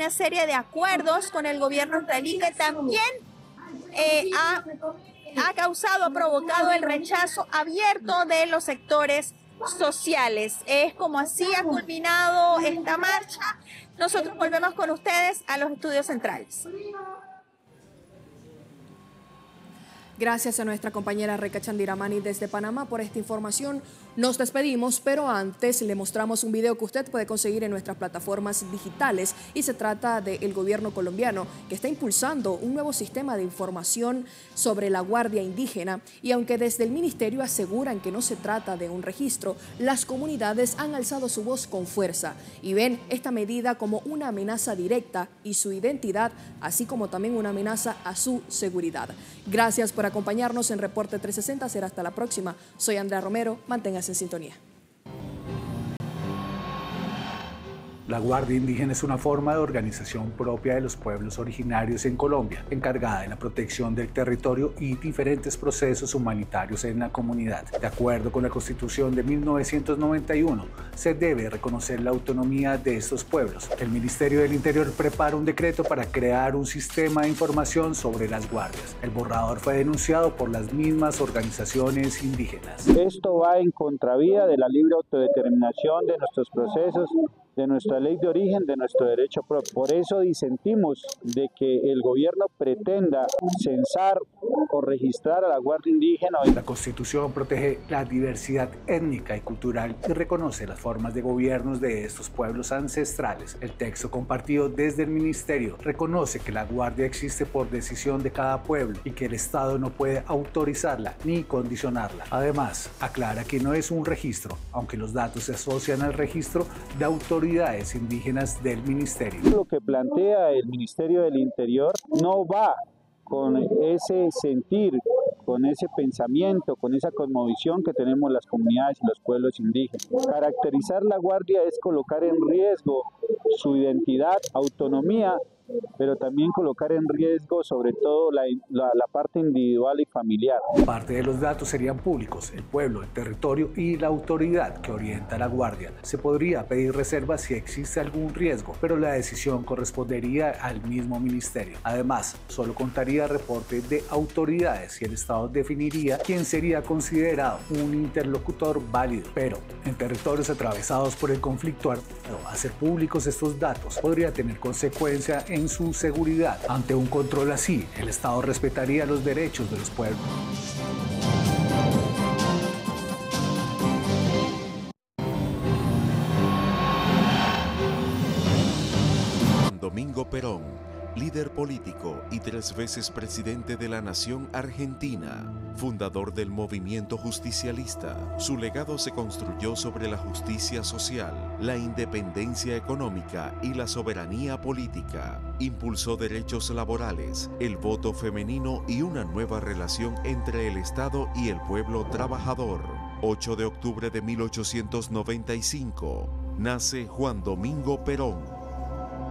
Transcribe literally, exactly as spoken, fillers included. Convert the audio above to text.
una serie de acuerdos con el gobierno israelí que también eh, ha, ha causado, ha provocado el rechazo abierto de los sectores sociales. Es como así ha culminado esta marcha. Nosotros volvemos con ustedes a los estudios centrales. Gracias a nuestra compañera Reca Chandiramani desde Panamá por esta información. Nos despedimos, pero antes le mostramos un video que usted puede conseguir en nuestras plataformas digitales y se trata del gobierno colombiano que está impulsando un nuevo sistema de información sobre la Guardia Indígena y aunque desde el ministerio aseguran que no se trata de un registro, las comunidades han alzado su voz con fuerza y ven esta medida como una amenaza directa y su identidad, así como también una amenaza a su seguridad. Gracias por acompañarnos en Reporte trescientos sesenta. Será hasta la próxima. Soy Andrea Romero. Manténgase en sintonía. La Guardia Indígena es una forma de organización propia de los pueblos originarios en Colombia, encargada de la protección del territorio y diferentes procesos humanitarios en la comunidad. De acuerdo con la Constitución de mil novecientos noventa y uno, se debe reconocer la autonomía de estos pueblos. El Ministerio del Interior prepara un decreto para crear un sistema de información sobre las guardias. El borrador fue denunciado por las mismas organizaciones indígenas. Esto va en contravía de la libre autodeterminación de nuestros procesos, de nuestra ley de origen, de nuestro derecho propio. Por eso disentimos de que el gobierno pretenda censar o registrar a la Guardia Indígena. La Constitución protege la diversidad étnica y cultural y reconoce las formas de gobiernos de estos pueblos ancestrales. El texto compartido desde el Ministerio reconoce que la Guardia existe por decisión de cada pueblo y que el Estado no puede autorizarla ni condicionarla. Además, aclara que no es un registro, aunque los datos se asocian al registro de autoridades indígenas del Ministerio. Lo que plantea el Ministerio del Interior no va con ese sentir, con ese pensamiento, con esa cosmovisión que tenemos las comunidades y los pueblos indígenas. Caracterizar la Guardia es colocar en riesgo su identidad, autonomía, pero también colocar en riesgo sobre todo la, la, la parte individual y familiar. Parte de los datos serían públicos, el pueblo, el territorio y la autoridad que orienta a la Guardia. Se podría pedir reserva si existe algún riesgo, pero la decisión correspondería al mismo ministerio. Además, solo contaría reporte de autoridades y el Estado definiría quién sería considerado un interlocutor válido. Pero en territorios atravesados por el conflicto armado, hacer públicos estos datos podría tener consecuencias en su seguridad. Ante un control así, el Estado respetaría los derechos de los pueblos. Domingo Perón, líder político y tres veces presidente de la nación argentina, fundador del movimiento justicialista. Su legado se construyó sobre la justicia social, la independencia económica y la soberanía política. Impulsó derechos laborales, el voto femenino y una nueva relación entre el Estado y el pueblo trabajador. ocho de octubre de mil ochocientos noventa y cinco, nace Juan Domingo Perón.